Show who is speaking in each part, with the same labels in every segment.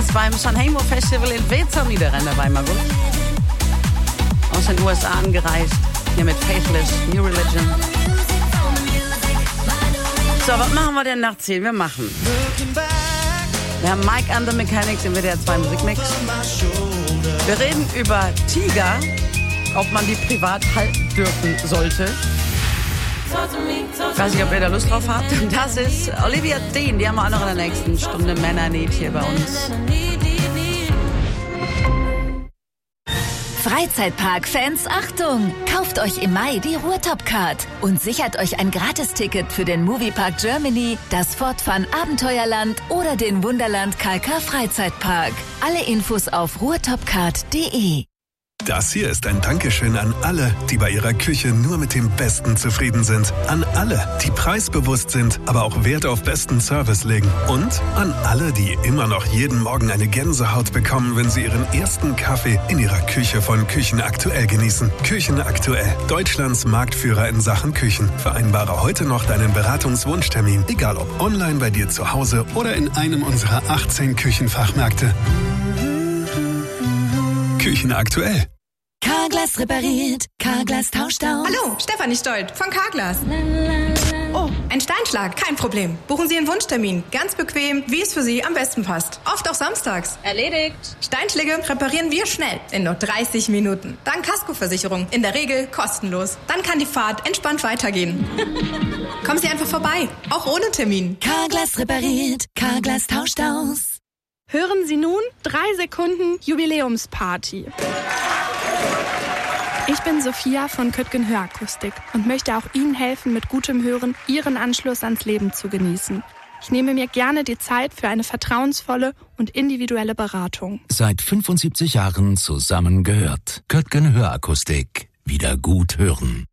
Speaker 1: übrigens beim Sanremo Festival in Wezer Niederrhein dabei, mal gut. Aus den USA angereist, hier mit Faithless, New Religion. So, was machen wir denn nach 10? Wir machen. Wir haben Mike and the Mechanics im WDR 2 Musikmix. Wir reden über Tiger, ob man die privat halten dürfen sollte. Ich weiß nicht, ob ihr da Lust drauf habt. Das ist Olivia Dean, die haben wir auch noch in der nächsten Stunde Männer-Need hier bei uns.
Speaker 2: Freizeitpark-Fans, Achtung! Kauft euch im Mai die Ruhrtop-Card und sichert euch ein Gratisticket für den Moviepark Germany, das Fort Fun Abenteuerland oder den Wunderland KK Freizeitpark. Alle Infos auf ruhrtopcard.de.
Speaker 3: Das hier ist ein Dankeschön an alle, die bei ihrer Küche nur mit dem Besten zufrieden sind. An alle, die preisbewusst sind, aber auch Wert auf besten Service legen. Und an alle, die immer noch jeden Morgen eine Gänsehaut bekommen, wenn sie ihren ersten Kaffee in ihrer Küche von Küchen Aktuell genießen. Küchen Aktuell, Deutschlands Marktführer in Sachen Küchen. Vereinbare heute noch deinen Beratungswunschtermin, egal ob online bei dir zu Hause oder in einem unserer 18 Küchenfachmärkte. Küchen Aktuell.
Speaker 2: Carglass repariert, Carglass tauscht aus.
Speaker 4: Hallo, Stefanie Stolt von Carglass. Oh, ein Steinschlag, kein Problem. Buchen Sie einen Wunschtermin, ganz bequem, wie es für Sie am besten passt. Oft auch samstags.
Speaker 5: Erledigt.
Speaker 4: Steinschläge reparieren wir schnell, in nur 30 Minuten. Dank Kaskoversicherung, in der Regel kostenlos. Dann kann die Fahrt entspannt weitergehen. Kommen Sie einfach vorbei, auch ohne Termin.
Speaker 2: Carglass repariert, Carglass tauscht aus.
Speaker 6: Hören Sie nun 3 Sekunden Jubiläumsparty. Ich bin Sophia von Köttgen Hörakustik und möchte auch Ihnen helfen, mit gutem Hören Ihren Anschluss ans Leben zu genießen. Ich nehme mir gerne die Zeit für eine vertrauensvolle und individuelle Beratung.
Speaker 7: Seit 75 Jahren zusammengehört. Köttgen Hörakustik. Wieder gut hören.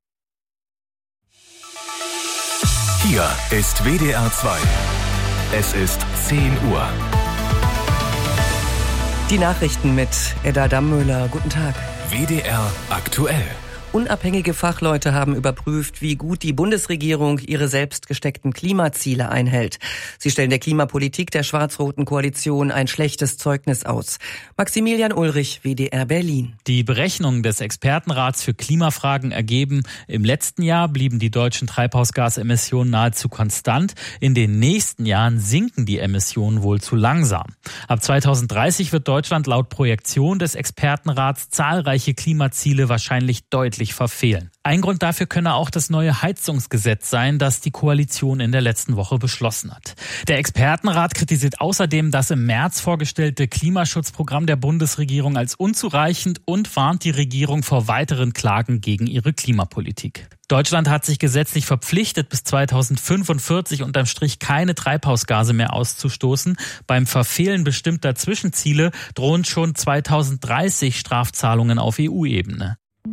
Speaker 8: Hier ist WDR 2. Es ist 10 Uhr.
Speaker 9: Die Nachrichten mit Edda Dammöhler. Guten Tag.
Speaker 8: WDR aktuell.
Speaker 9: Unabhängige Fachleute haben überprüft, wie gut die Bundesregierung ihre selbst gesteckten Klimaziele einhält. Sie stellen der Klimapolitik der schwarz-roten Koalition ein schlechtes Zeugnis aus. Maximilian Ulrich, WDR Berlin.
Speaker 10: Die Berechnungen des Expertenrats für Klimafragen ergeben, im letzten Jahr blieben die deutschen Treibhausgasemissionen nahezu konstant. In den nächsten Jahren sinken die Emissionen wohl zu langsam. Ab 2030 wird Deutschland laut Projektion des Expertenrats zahlreiche Klimaziele wahrscheinlich deutlich verfehlen. Ein Grund dafür könne auch das neue Heizungsgesetz sein, das die Koalition in der letzten Woche beschlossen hat. Der Expertenrat kritisiert außerdem das im März vorgestellte Klimaschutzprogramm der Bundesregierung als unzureichend und warnt die Regierung vor weiteren Klagen gegen ihre Klimapolitik. Deutschland hat sich gesetzlich verpflichtet, bis 2045 unterm Strich keine Treibhausgase mehr auszustoßen. Beim Verfehlen bestimmter Zwischenziele drohen schon 2030 Strafzahlungen auf EU-Ebene.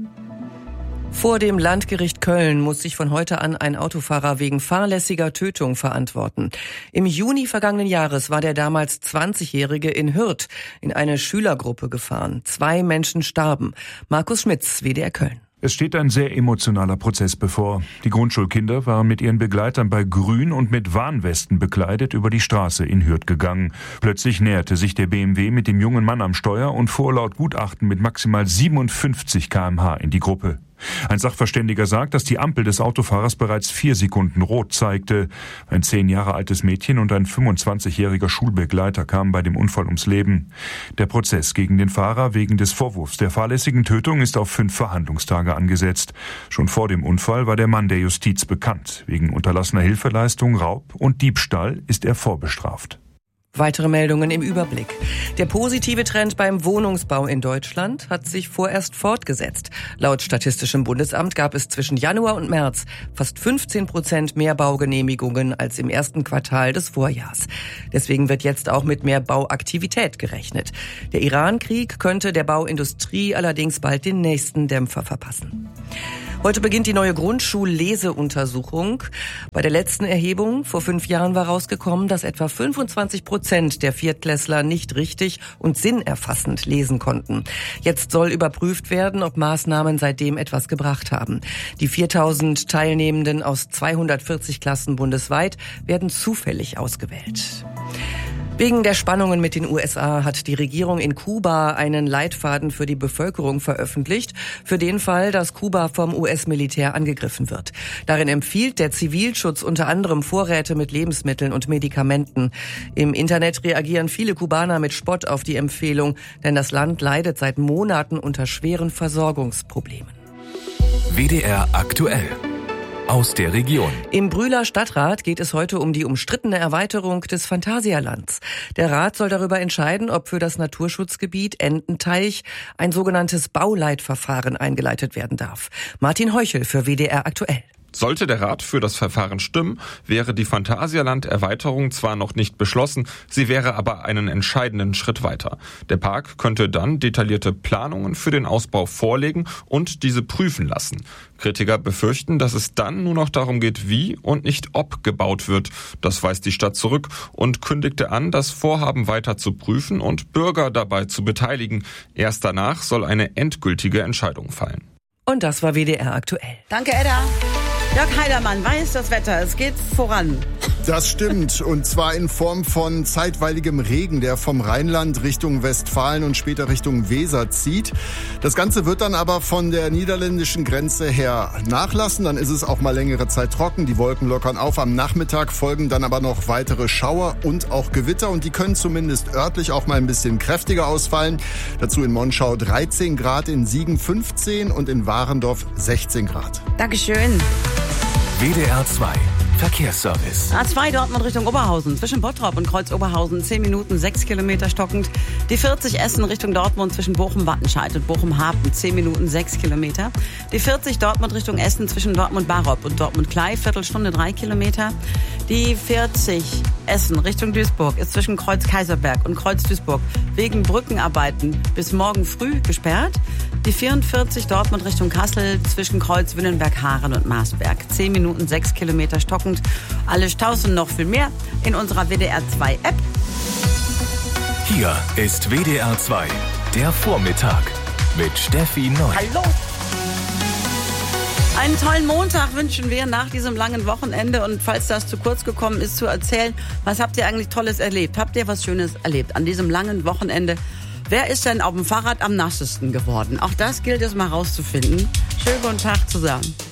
Speaker 9: Vor dem Landgericht Köln muss sich von heute an ein Autofahrer wegen fahrlässiger Tötung verantworten. Im Juni vergangenen Jahres war der damals 20-Jährige in Hürth in eine Schülergruppe gefahren. 2 Menschen starben. Markus Schmitz, WDR Köln.
Speaker 11: Es steht ein sehr emotionaler Prozess bevor. Die Grundschulkinder waren mit ihren Begleitern bei Grün und mit Warnwesten bekleidet über die Straße in Hürth gegangen. Plötzlich näherte sich der BMW mit dem jungen Mann am Steuer und fuhr laut Gutachten mit maximal 57 km/h in die Gruppe. Ein Sachverständiger sagt, dass die Ampel des Autofahrers bereits 4 Sekunden rot zeigte. Ein 10 Jahre altes Mädchen und ein 25-jähriger Schulbegleiter kamen bei dem Unfall ums Leben. Der Prozess gegen den Fahrer wegen des Vorwurfs der fahrlässigen Tötung ist auf 5 Verhandlungstage angesetzt. Schon vor dem Unfall war der Mann der Justiz bekannt. Wegen unterlassener Hilfeleistung, Raub und Diebstahl ist er vorbestraft.
Speaker 9: Weitere Meldungen im Überblick. Der positive Trend beim Wohnungsbau in Deutschland hat sich vorerst fortgesetzt. Laut Statistischem Bundesamt gab es zwischen Januar und März fast 15% mehr Baugenehmigungen als im ersten Quartal des Vorjahrs. Deswegen wird jetzt auch mit mehr Bauaktivität gerechnet. Der Iran-Krieg könnte der Bauindustrie allerdings bald den nächsten Dämpfer verpassen. Heute beginnt die neue Grundschulleseuntersuchung. Bei der letzten Erhebung vor 5 Jahren war rausgekommen, dass etwa 25% der Viertklässler nicht richtig und sinnerfassend lesen konnten. Jetzt soll überprüft werden, ob Maßnahmen seitdem etwas gebracht haben. Die 4000 Teilnehmenden aus 240 Klassen bundesweit werden zufällig ausgewählt. Wegen der Spannungen mit den USA hat die Regierung in Kuba einen Leitfaden für die Bevölkerung veröffentlicht, für den Fall, dass Kuba vom US-Militär angegriffen wird. Darin empfiehlt der Zivilschutz unter anderem Vorräte mit Lebensmitteln und Medikamenten. Im Internet reagieren viele Kubaner mit Spott auf die Empfehlung, denn das Land leidet seit Monaten unter schweren Versorgungsproblemen.
Speaker 8: WDR aktuell. Aus der Region.
Speaker 9: Im Brühler Stadtrat geht es heute um die umstrittene Erweiterung des Phantasialands. Der Rat soll darüber entscheiden, ob für das Naturschutzgebiet Ententeich ein sogenanntes Bauleitverfahren eingeleitet werden darf. Martin Heuchel für WDR aktuell.
Speaker 5: Sollte der Rat für das Verfahren stimmen, wäre die Phantasialand-Erweiterung zwar noch nicht beschlossen, sie wäre aber einen entscheidenden Schritt weiter. Der Park könnte dann detaillierte Planungen für den Ausbau vorlegen und diese prüfen lassen. Kritiker befürchten, dass es dann nur noch darum geht, wie und nicht ob gebaut wird. Das weist die Stadt zurück und kündigte an, das Vorhaben weiter zu prüfen und Bürger dabei zu beteiligen. Erst danach soll eine endgültige Entscheidung fallen.
Speaker 9: Und das war WDR aktuell.
Speaker 1: Danke, Edda. Jörg Heidermann weiß das Wetter, es geht voran.
Speaker 12: Das stimmt, und zwar in Form von zeitweiligem Regen, der vom Rheinland Richtung Westfalen und später Richtung Weser zieht. Das Ganze wird dann aber von der niederländischen Grenze her nachlassen. Dann ist es auch mal längere Zeit trocken, die Wolken lockern auf. Am Nachmittag folgen dann aber noch weitere Schauer und auch Gewitter, und die können zumindest örtlich auch mal ein bisschen kräftiger ausfallen. Dazu in Monschau 13 Grad, in Siegen 15 und in Warendorf 16 Grad.
Speaker 1: Dankeschön.
Speaker 8: WDR 2 Verkehrsservice.
Speaker 1: A2 Dortmund Richtung Oberhausen, zwischen Bottrop und Kreuz Oberhausen, 10 Minuten, 6 Kilometer stockend. Die 40 Essen Richtung Dortmund zwischen Bochum-Wattenscheid und Bochum-Hafen, 10 Minuten, 6 Kilometer. Die 40 Dortmund Richtung Essen zwischen Dortmund-Barop und Dortmund-Klei, Viertelstunde, 3 Kilometer. Die 40 Essen Richtung Duisburg ist zwischen Kreuz-Kaiserberg und Kreuz-Duisburg wegen Brückenarbeiten bis morgen früh gesperrt. Die 44 Dortmund Richtung Kassel zwischen Kreuz-Winnenberg-Haaren und Marsberg, 10 Minuten, 6 Kilometer stockend. Alle Staus und noch viel mehr in unserer WDR 2 App.
Speaker 8: Hier ist WDR 2, der Vormittag mit Steffi Neu.
Speaker 1: Hallo! Einen tollen Montag wünschen wir nach diesem langen Wochenende, und falls das zu kurz gekommen ist, zu erzählen, was habt ihr eigentlich Tolles erlebt? Habt ihr was Schönes erlebt an diesem langen Wochenende? Wer ist denn auf dem Fahrrad am nassesten geworden? Auch das gilt es mal rauszufinden. Schönen guten Tag zusammen.